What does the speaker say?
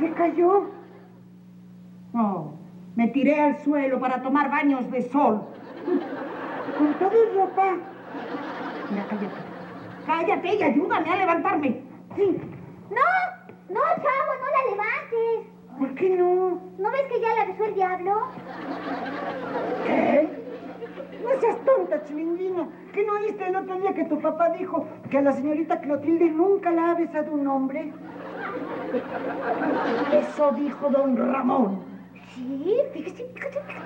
¿Se cayó? No, me tiré al suelo para tomar baños de sol. ¿Con todo y ropa? Mira, cállate. Cállate y ayúdame a levantarme. Sí. No, chavo, no la levantes. ¿Por qué no? ¿No ves que ya la besó el diablo? ¿Qué? No seas tonta, Chilinguino. ¿Qué no oíste el otro día que tu papá dijo que a la señorita Clotilde nunca la ha besado un hombre? Eso dijo don Ramón. Sí, fíjate.